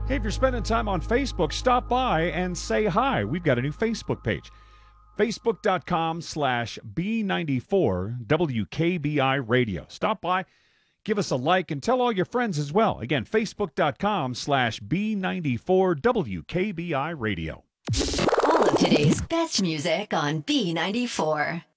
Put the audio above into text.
Hey, if you're spending time on Facebook, stop by and say hi. We've got a new Facebook page. Facebook.com/B94 WKBI Radio. Stop by, give us a like, and tell all your friends as well. Again, Facebook.com/B94 WKBI Radio. All of today's best music on B94.